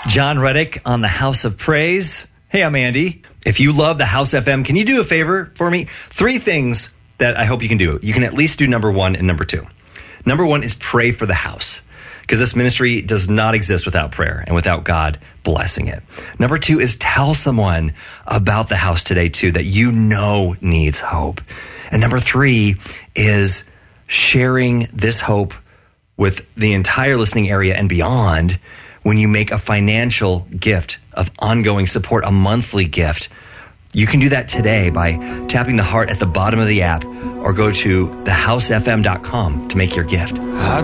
John Reddick on the House of Praise. Hey, I'm Andy. If you love the House FM, can you do a favor for me? 3 things that I hope you can do. You can at least do number 1 and number 2. Number 1 is pray for the house, because this ministry does not exist without prayer and without God blessing it. Number 2 is tell someone about the house today too that you know needs hope. And number 3 is sharing this hope with the entire listening area and beyond when you make a financial gift of ongoing support, a monthly gift. You can do that today by tapping the heart at the bottom of the app or go to thehousefm.com to make your gift.